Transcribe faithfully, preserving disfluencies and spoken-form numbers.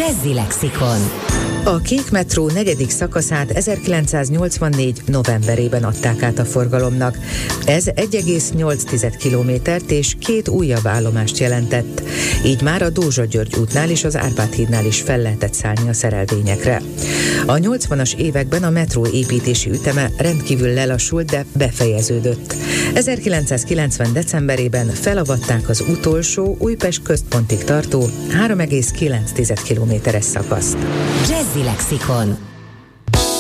Jazzy Lexikon. A Kék metró negyedik szakaszát ezerkilencszáznyolcvannégy novemberében adták át a forgalomnak. Ez egy egész nyolc kilométert és két újabb állomást jelentett. Így már a Dózsa-György útnál és az Árpád hídnál is fel lehetett szállni a szerelvényekre. A nyolcvanas években a metró építési üteme rendkívül lelassult, de befejeződött. ezerkilencszázkilencven decemberében felavatták az utolsó Újpest központig tartó három egész kilenc kilométeres szakaszt. Jazzy Lexikon.